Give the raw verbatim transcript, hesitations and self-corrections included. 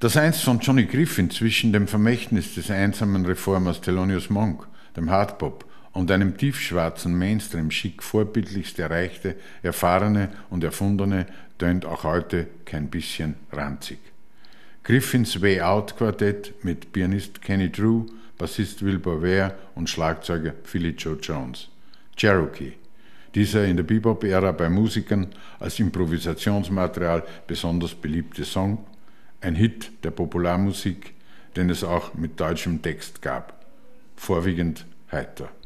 Das einst von Johnny Griffin zwischen dem Vermächtnis des einsamen Reformers Thelonious Monk, dem Hardbop und einem tiefschwarzen Mainstream-Schick vorbildlichst erreichte, erfahrene und erfundene, tönt auch heute kein bisschen ranzig. Griffins Way Out Quartett mit Pianist Kenny Drew, Bassist Wilbur Ware und Schlagzeuger Philly Joe Jones. Cherokee. Dieser in der Bebop-Ära bei Musikern als Improvisationsmaterial besonders beliebte Song, ein Hit der Popularmusik, den es auch mit deutschem Text gab. Vorwiegend heiter.